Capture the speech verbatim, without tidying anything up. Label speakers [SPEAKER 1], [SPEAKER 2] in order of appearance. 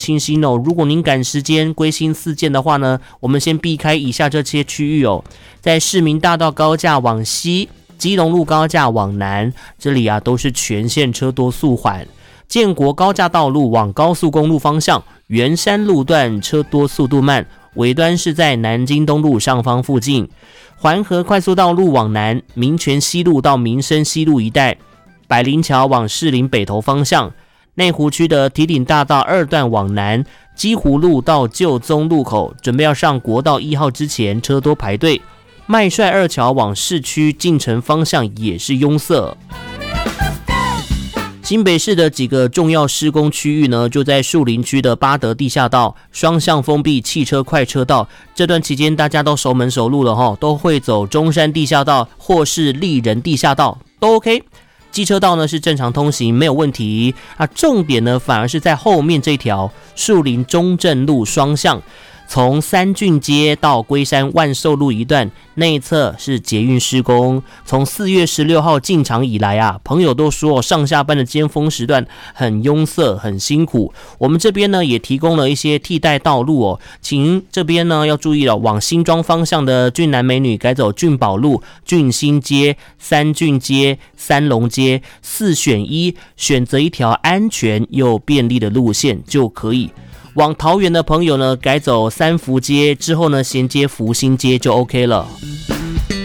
[SPEAKER 1] 清新哦。如果您赶时间归心似箭的话呢，我们先避开以下这些区域哦，在市民大道高架往西，基隆路高架往南，这里啊都是全线车多速缓。建国高架道路往高速公路方向，圆山路段车多速度慢，尾端是在南京东路上方附近。环河快速道路往南，民权西路到民生西路一带，百灵桥往士林北投方向。内湖区的堤顶大道二段往南，基湖路到旧宗路口，准备要上国道一号之前车多排队。麦帅二桥往市区进城方向也是拥塞。新北市的几个重要施工区域呢，就在树林区的八德地下道双向封闭汽车快车道，这段期间大家都熟门熟路了齁，都会走中山地下道或是丽人地下道都 OK。机车道呢是正常通行，没有问题啊。重点呢反而是在后面这条树林中正路双向，从三郡街到龟山万寿路一段内侧是捷运施工。从四月十六号进场以来啊，朋友都说上下班的尖峰时段很拥塞很辛苦。我们这边呢也提供了一些替代道路哦，请这边呢要注意了，往新庄方向的俊男美女改走俊宝路、俊新街、三郡街、三龙街，四选一，选择一条安全又便利的路线就可以。往桃园的朋友呢，改走三福街之后呢，衔接福兴街就 OK 了。